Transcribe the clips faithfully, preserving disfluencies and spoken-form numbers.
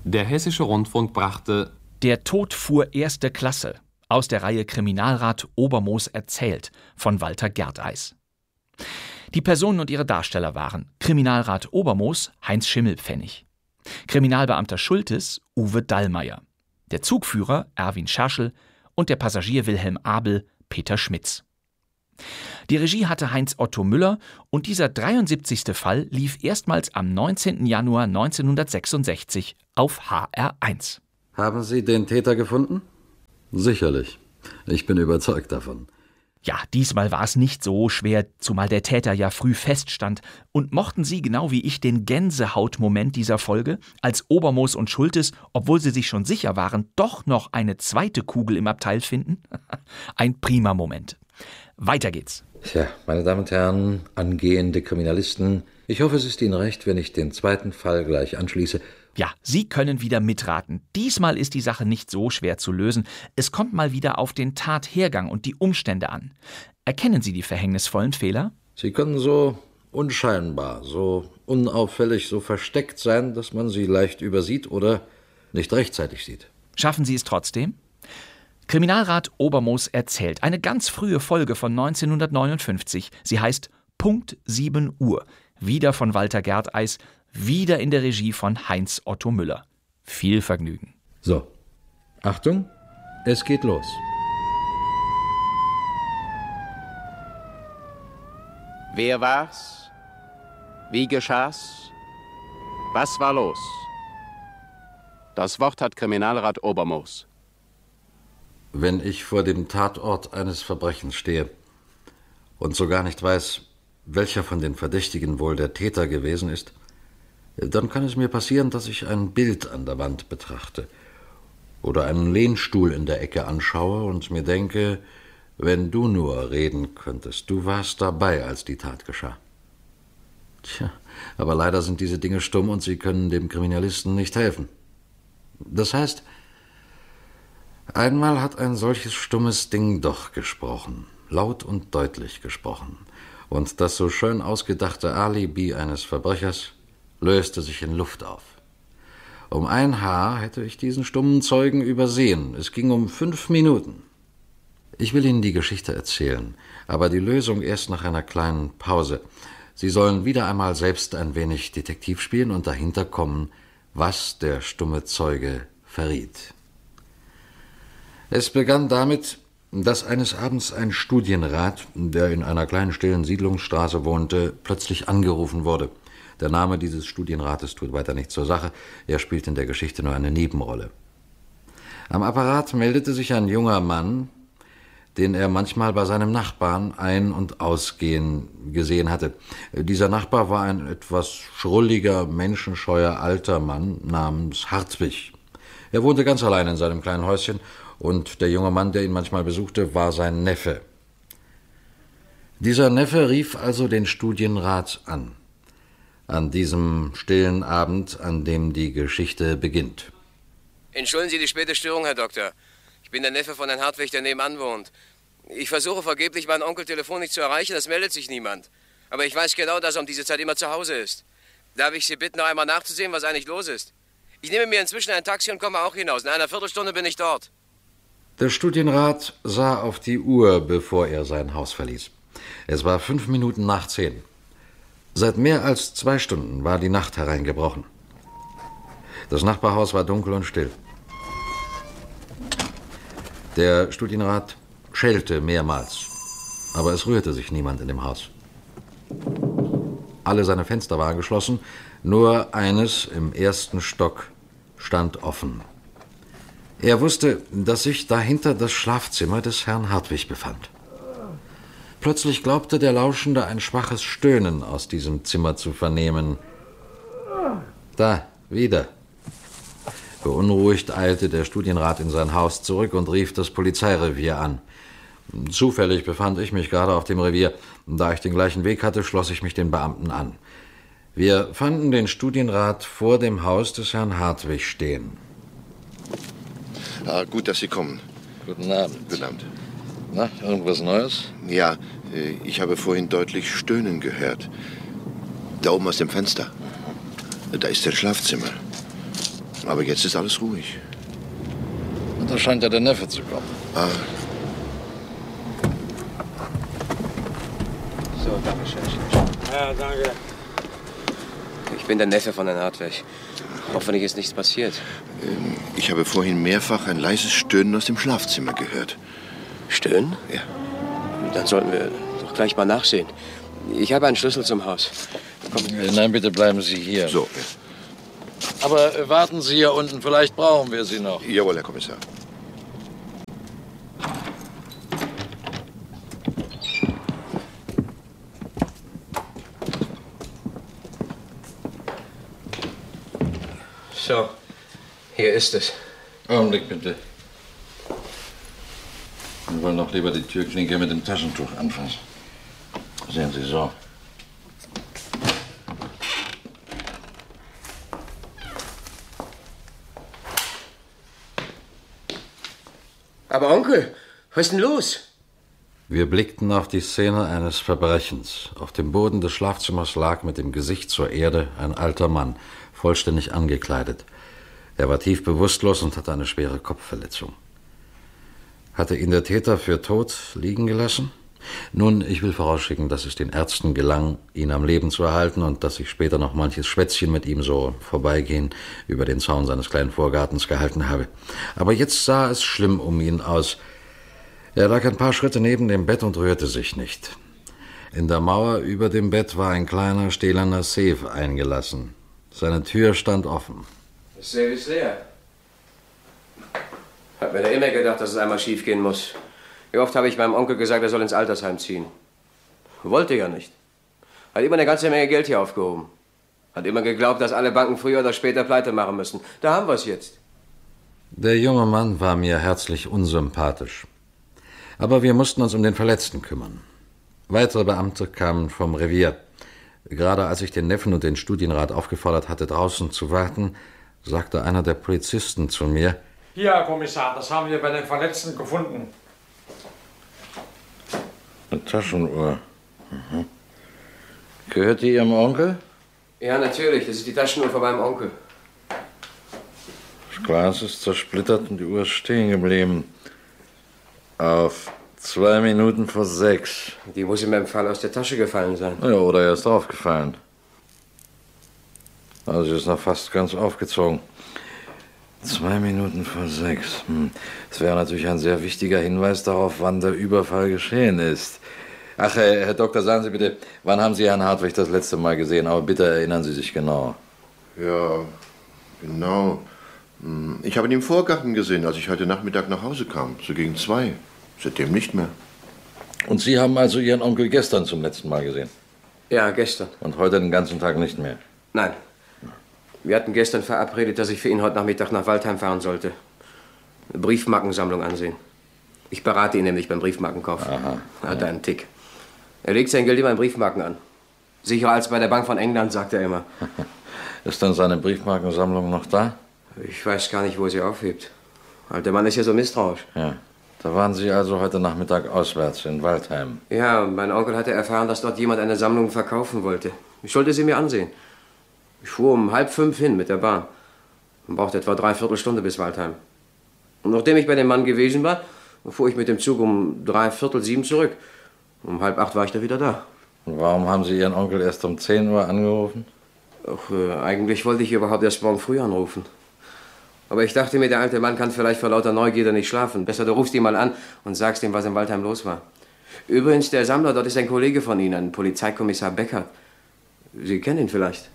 Der Hessische Rundfunk brachte Der Tod fuhr erste Klasse aus der Reihe Kriminalrat Obermoos erzählt von Walter Gerdeis. Die Personen und ihre Darsteller waren Kriminalrat Obermoos Heinz Schimmelpfennig, Kriminalbeamter Schultes Uwe Dallmayr, der Zugführer Erwin Scherschel und der Passagier Wilhelm Abel Peter Schmitz. Die Regie hatte Heinz Otto Müller und dieser dreiundsiebzigste Fall lief erstmals am neunzehnten Januar neunzehnhundertsechsundsechzig auf H R eins. Haben Sie den Täter gefunden? Sicherlich. Ich bin überzeugt davon. Ja, diesmal war es nicht so schwer, zumal der Täter ja früh feststand. Und mochten Sie genau wie ich den Gänsehautmoment dieser Folge, als Obermoos und Schultes, obwohl sie sich schon sicher waren, doch noch eine zweite Kugel im Abteil finden? Ein prima Moment. Weiter geht's. Tja, meine Damen und Herren, angehende Kriminalisten, ich hoffe, es ist Ihnen recht, wenn ich den zweiten Fall gleich anschließe. Ja, Sie können wieder mitraten. Diesmal ist die Sache nicht so schwer zu lösen. Es kommt mal wieder auf den Tathergang und die Umstände an. Erkennen Sie die verhängnisvollen Fehler? Sie können so unscheinbar, so unauffällig, so versteckt sein, dass man sie leicht übersieht oder nicht rechtzeitig sieht. Schaffen Sie es trotzdem? Kriminalrat Obermoos erzählt, eine ganz frühe Folge von neunzehnhundertneunundfünfzig. Sie heißt Punkt sieben Uhr. Wieder von Walter Gerdeis, wieder in der Regie von Heinz Otto Müller. Viel Vergnügen. So, Achtung, es geht los. Wer war's? Wie geschah's? Was war los? Das Wort hat Kriminalrat Obermoos. Wenn ich vor dem Tatort eines Verbrechens stehe und so gar nicht weiß, welcher von den Verdächtigen wohl der Täter gewesen ist, dann kann es mir passieren, dass ich ein Bild an der Wand betrachte oder einen Lehnstuhl in der Ecke anschaue und mir denke, wenn du nur reden könntest, du warst dabei, als die Tat geschah. Tja, aber leider sind diese Dinge stumm und sie können dem Kriminalisten nicht helfen. Das heißt, einmal hat ein solches stummes Ding doch gesprochen, laut und deutlich gesprochen. Und das so schön ausgedachte Alibi eines Verbrechers löste sich in Luft auf. Um ein Haar hätte ich diesen stummen Zeugen übersehen. Es ging um fünf Minuten. Ich will Ihnen die Geschichte erzählen, aber die Lösung erst nach einer kleinen Pause. Sie sollen wieder einmal selbst ein wenig Detektiv spielen und dahinter kommen, was der stumme Zeuge verriet. Es begann damit, dass eines Abends ein Studienrat, der in einer kleinen stillen Siedlungsstraße wohnte, plötzlich angerufen wurde. Der Name dieses Studienrates tut weiter nichts zur Sache, er spielt in der Geschichte nur eine Nebenrolle. Am Apparat meldete sich ein junger Mann, den er manchmal bei seinem Nachbarn ein- und ausgehen gesehen hatte. Dieser Nachbar war ein etwas schrulliger, menschenscheuer alter Mann namens Hartwig. Er wohnte ganz allein in seinem kleinen Häuschen und der junge Mann, der ihn manchmal besuchte, war sein Neffe. Dieser Neffe rief also den Studienrat an. An diesem stillen Abend, an dem die Geschichte beginnt. Entschuldigen Sie die späte Störung, Herr Doktor. Ich bin der Neffe von Herrn Hartwig, der nebenan wohnt. Ich versuche vergeblich, meinen Onkel telefonisch zu erreichen, es meldet sich niemand. Aber ich weiß genau, dass er um diese Zeit immer zu Hause ist. Darf ich Sie bitten, noch einmal nachzusehen, was eigentlich los ist? Ich nehme mir inzwischen ein Taxi und komme auch hinaus. In einer Viertelstunde bin ich dort. Der Studienrat sah auf die Uhr, bevor er sein Haus verließ. Es war fünf Minuten nach zehn. Seit mehr als zwei Stunden war die Nacht hereingebrochen. Das Nachbarhaus war dunkel und still. Der Studienrat schellte mehrmals, aber es rührte sich niemand in dem Haus. Alle seine Fenster waren geschlossen, nur eines im ersten Stock stand offen. Er wusste, dass sich dahinter das Schlafzimmer des Herrn Hartwig befand. Plötzlich glaubte der Lauschende ein schwaches Stöhnen aus diesem Zimmer zu vernehmen. Da, wieder. Beunruhigt eilte der Studienrat in sein Haus zurück und rief das Polizeirevier an. Zufällig befand ich mich gerade auf dem Revier. Da ich den gleichen Weg hatte, schloss ich mich den Beamten an. Wir fanden den Studienrat vor dem Haus des Herrn Hartwig stehen. Ah, gut, dass Sie kommen. Guten Abend. Guten Abend. Na, irgendwas Neues? Ja, ich habe vorhin deutlich Stöhnen gehört. Da oben aus dem Fenster. Da ist das Schlafzimmer. Aber jetzt ist alles ruhig. Und da scheint ja der Neffe zu kommen. Ah, So, danke schön. Ja, danke. Ich bin der Neffe von Herrn Hartwig. Hoffentlich ist nichts passiert. ich habe vorhin mehrfach ein leises Stöhnen aus dem Schlafzimmer gehört. Stöhnen? Ja. Dann sollten wir doch gleich mal nachsehen. Ich habe einen Schlüssel zum Haus. Äh, Nein, bitte bleiben Sie hier. So, Aber äh, warten Sie hier unten, vielleicht brauchen wir Sie noch. jawohl, Herr Kommissar. So, hier ist es. Augenblick bitte. Wir wollen doch lieber die Türklinke mit dem Taschentuch anfassen. Sehen Sie so. Aber Onkel, was ist denn los? Wir blickten auf die Szene eines Verbrechens. Auf dem Boden des Schlafzimmers lag mit dem Gesicht zur Erde ein alter Mann, vollständig angekleidet. Er war tief bewusstlos und hatte eine schwere Kopfverletzung. Hatte ihn der Täter für tot liegen gelassen? Nun, ich will vorausschicken, dass es den Ärzten gelang, ihn am Leben zu erhalten und dass ich später noch manches Schwätzchen mit ihm so vorbeigehen über den Zaun seines kleinen Vorgartens gehalten habe. Aber jetzt sah es schlimm um ihn aus. Er lag ein paar Schritte neben dem Bett und rührte sich nicht. In der Mauer über dem Bett war ein kleiner stählerner Safe eingelassen. Seine Tür stand offen. Das Safe ist leer. Hab mir da immer gedacht, dass es einmal schief gehen muss. Wie oft habe ich meinem Onkel gesagt, er soll ins Altersheim ziehen. Wollte ja nicht. Hat immer eine ganze Menge Geld hier aufgehoben. Hat immer geglaubt, dass alle Banken früher oder später pleite machen müssen. Da haben wir es jetzt. Der junge Mann war mir herzlich unsympathisch. Aber wir mussten uns um den Verletzten kümmern. Weitere Beamte kamen vom Revier. Gerade als ich den Neffen und den Studienrat aufgefordert hatte, draußen zu warten, sagte einer der Polizisten zu mir: Hier, Herr Kommissar, das haben wir bei den Verletzten gefunden. Eine Taschenuhr. Mhm. Gehört die Ihrem Onkel? Ja, natürlich. Das ist die Taschenuhr von meinem Onkel. Das Glas ist zersplittert und die Uhr ist stehen geblieben. Auf zwei Minuten vor sechs. Die muss in meinem Fall aus der Tasche gefallen sein. Ja, oder er ist draufgefallen. Also sie ist noch fast ganz aufgezogen. Zwei Minuten vor sechs. Hm. Das wäre natürlich ein sehr wichtiger Hinweis darauf, wann der Überfall geschehen ist. Ach, Herr, Herr Doktor, sagen Sie bitte, wann haben Sie Herrn Hartwig das letzte Mal gesehen? Aber bitte erinnern Sie sich genau. Ja, genau. Ich habe ihn im Vorgarten gesehen, als ich heute Nachmittag nach Hause kam. So gegen zwei. Seitdem nicht mehr. Und Sie haben also Ihren Onkel gestern zum letzten Mal gesehen? Ja, gestern. Und heute den ganzen Tag nicht mehr? Nein. Wir hatten gestern verabredet, dass ich für ihn heute Nachmittag nach Waldheim fahren sollte. Eine Briefmarkensammlung ansehen. Ich berate ihn nämlich beim Briefmarkenkauf. Aha. Er hat einen Tick. Er legt sein Geld immer in Briefmarken an. Sicherer als bei der Bank von England, sagt er immer. Ist dann seine Briefmarkensammlung noch da? Ich weiß gar nicht, wo sie aufhebt. Der Mann ist ja so misstrauisch. Ja. Da waren Sie also heute Nachmittag auswärts in Waldheim? Ja, mein Onkel hatte erfahren, dass dort jemand eine Sammlung verkaufen wollte. Ich sollte sie mir ansehen. Ich fuhr um halb fünf hin mit der Bahn und brauchte etwa dreiviertel Stunde bis Waldheim. Und nachdem ich bei dem Mann gewesen war, fuhr ich mit dem Zug um dreiviertel sieben zurück. Um halb acht war ich da wieder da. Und warum haben Sie Ihren Onkel erst um zehn Uhr angerufen? Ach, äh, eigentlich wollte ich überhaupt erst morgen früh anrufen. Aber ich dachte mir, der alte Mann kann vielleicht vor lauter Neugierde nicht schlafen. Besser, du rufst ihn mal an und sagst ihm, was in Waldheim los war. Übrigens, der Sammler dort ist ein Kollege von Ihnen, ein Polizeikommissar Beckert. Sie kennen ihn vielleicht.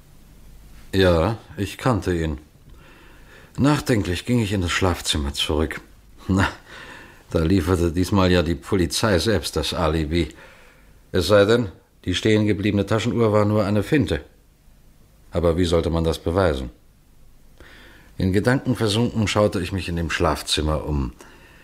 Ja, ich kannte ihn. Nachdenklich ging ich in das Schlafzimmer zurück. Na, da lieferte diesmal ja die Polizei selbst das Alibi. Es sei denn, die stehen gebliebene Taschenuhr war nur eine Finte. Aber wie sollte man das beweisen? In Gedanken versunken schaute ich mich in dem Schlafzimmer um.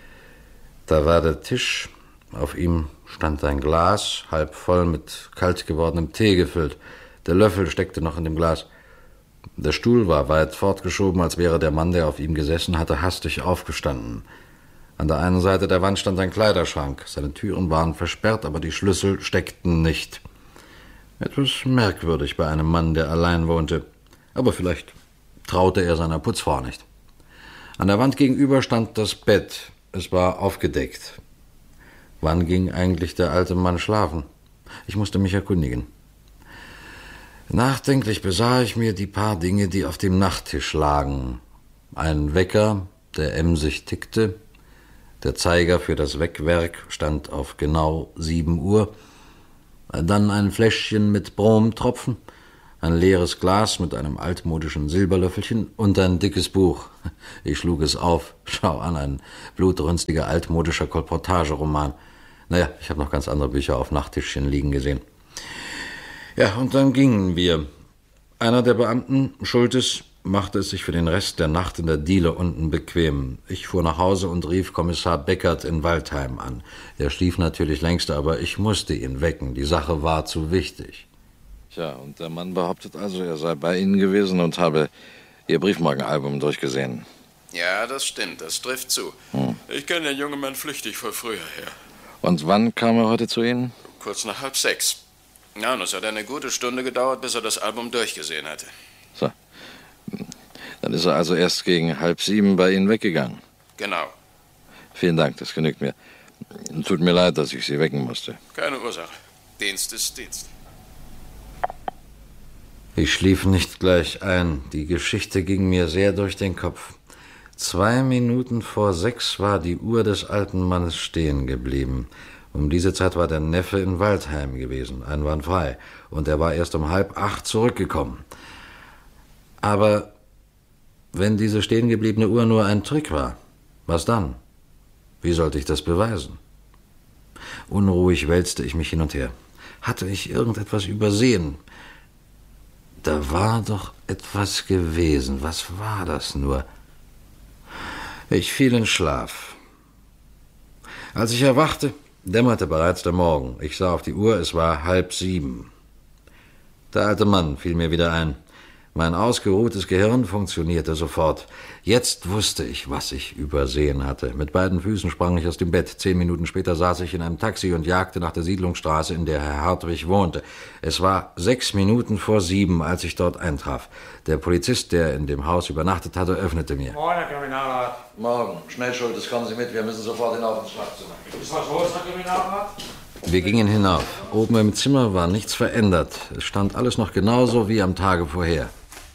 Da war der Tisch, auf ihm stand ein Glas, halb voll mit kalt gewordenem Tee gefüllt. Der Löffel steckte noch in dem Glas. Der Stuhl war weit fortgeschoben, als wäre der Mann, der auf ihm gesessen hatte, hastig aufgestanden. An der einen Seite der Wand stand ein Kleiderschrank. Seine Türen waren versperrt, aber die Schlüssel steckten nicht. Etwas merkwürdig bei einem Mann, der allein wohnte. Aber vielleicht traute er seiner Putzfrau nicht. An der Wand gegenüber stand das Bett. Es war aufgedeckt. Wann ging eigentlich der alte Mann schlafen? Ich musste mich erkundigen. Nachdenklich besah ich mir die paar Dinge, die auf dem Nachttisch lagen. Ein Wecker, der emsig tickte. Der Zeiger für das Weckwerk stand auf genau sieben Uhr. Dann ein Fläschchen mit Bromtropfen, ein leeres Glas mit einem altmodischen Silberlöffelchen und ein dickes Buch. Ich schlug es auf. Schau an, ein blutrünstiger altmodischer Kolportageroman. Naja, ich habe noch ganz andere Bücher auf Nachttischchen liegen gesehen. Ja, und dann gingen wir. Einer der Beamten, Schultes, machte es sich für den Rest der Nacht in der Diele unten bequem. Ich fuhr nach Hause und rief Kommissar Beckert in Waldheim an. Er schlief natürlich längst, aber ich musste ihn wecken. Die Sache war zu wichtig. Tja, und der Mann behauptet also, er sei bei Ihnen gewesen und habe Ihr Briefmarkenalbum durchgesehen. Ja, das stimmt, das trifft zu. Hm. Ich kenne den jungen Mann flüchtig von früher her. Und wann kam er heute zu Ihnen? Kurz nach halb sechs. Ja, und es hat eine gute Stunde gedauert, bis er das Album durchgesehen hatte. So. Dann ist er also erst gegen halb sieben bei Ihnen weggegangen. Genau. Vielen Dank, das genügt mir. Tut mir leid, dass ich Sie wecken musste. Keine Ursache. Dienst ist Dienst. Ich schlief nicht gleich ein. Die Geschichte ging mir sehr durch den Kopf. Zwei Minuten vor sechs war die Uhr des alten Mannes stehen geblieben. Um diese Zeit war der Neffe in Waldheim gewesen, einwandfrei. Und er war erst um halb acht zurückgekommen. Aber wenn diese stehengebliebene Uhr nur ein Trick war, was dann? Wie sollte ich das beweisen? Unruhig wälzte ich mich hin und her. Hatte ich irgendetwas übersehen? Da war doch etwas gewesen. Was war das nur? Ich fiel in Schlaf. Als ich erwachte, dämmerte bereits der Morgen. Ich sah auf die Uhr, es war halb sieben. Der alte Mann fiel mir wieder ein. Mein ausgeruhtes Gehirn funktionierte sofort. Jetzt wusste ich, was ich übersehen hatte. Mit beiden Füßen sprang ich aus dem Bett. Zehn Minuten später saß ich in einem Taxi und jagte nach der Siedlungsstraße, in der Herr Hartwig wohnte. Es war sechs Minuten vor sieben, als ich dort eintraf. Der Polizist, der in dem Haus übernachtet hatte, öffnete mir. Moin, Herr Kriminalrat. Morgen. Schnell, Schultes, kommen Sie mit. Wir müssen sofort hinauf ins Schlafzimmer. Ist was los, Herr Kriminalrat? Wir gingen hinauf. Oben im Zimmer war nichts verändert. Es stand alles noch genauso wie am Tage vorher.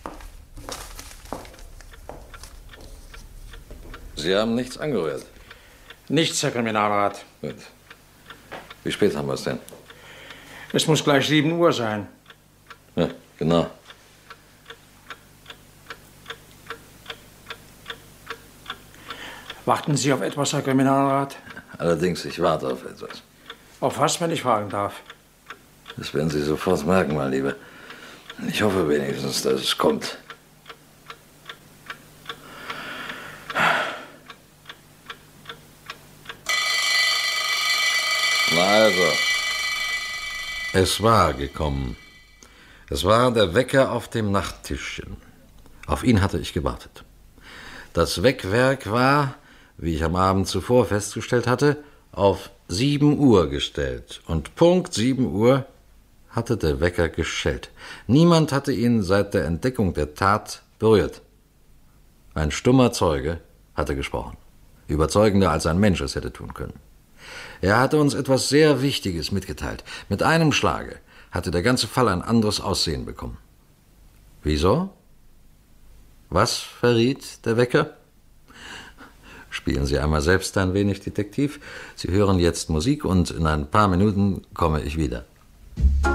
Sie haben nichts angerührt? Nichts, Herr Kriminalrat. Gut. Wie spät haben wir es denn? Es muss gleich sieben Uhr sein. Ja, genau. Warten Sie auf etwas, Herr Kriminalrat? Allerdings, ich warte auf etwas. Auf was, wenn ich fragen darf? Das werden Sie sofort merken, mein Lieber. Ich hoffe wenigstens, dass es kommt. Na also. Es war gekommen. Es war der Wecker auf dem Nachttischchen. Auf ihn hatte ich gewartet. Das Weckwerk war, wie ich am Abend zuvor festgestellt hatte, auf sieben Uhr gestellt. Und Punkt sieben Uhr hatte der Wecker geschellt. Niemand hatte ihn seit der Entdeckung der Tat berührt. Ein stummer Zeuge hatte gesprochen. Überzeugender, als ein Mensch es hätte tun können. Er hatte uns etwas sehr Wichtiges mitgeteilt. Mit einem Schlage hatte der ganze Fall ein anderes Aussehen bekommen. Wieso? Was verriet der Wecker? Spielen Sie einmal selbst ein wenig Detektiv. Sie hören jetzt Musik und in ein paar Minuten komme ich wieder.